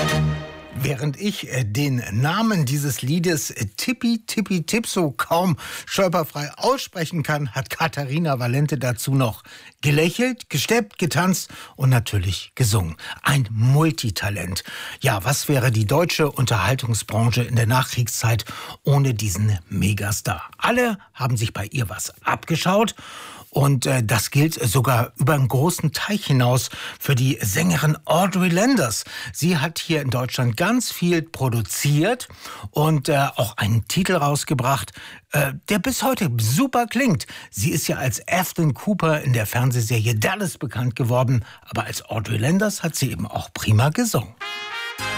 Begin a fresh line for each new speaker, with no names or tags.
Während ich den Namen dieses Liedes Tippi Tippi Tipso kaum stolperfrei aussprechen kann, hat Katharina Valente dazu noch gelächelt, gesteppt, getanzt und natürlich gesungen. Ein Multitalent. Ja, was wäre die deutsche Unterhaltungsbranche in der Nachkriegszeit ohne diesen Megastar? Alle haben sich bei ihr was abgeschaut. Und das gilt sogar über einen großen Teich hinaus für die Sängerin Audrey Landers. Sie hat hier in Deutschland ganz viel produziert und auch einen Titel rausgebracht, der bis heute super klingt. Sie ist ja als Afton Cooper in der Fernsehserie Dallas bekannt geworden, aber als Audrey Landers hat sie eben auch prima gesungen.